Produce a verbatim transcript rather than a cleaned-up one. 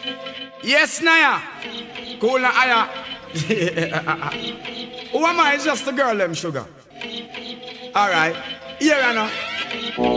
Yes, Naya. Cool na aya. Who am I? It's just a girl, them sugar. Alright. Here I know.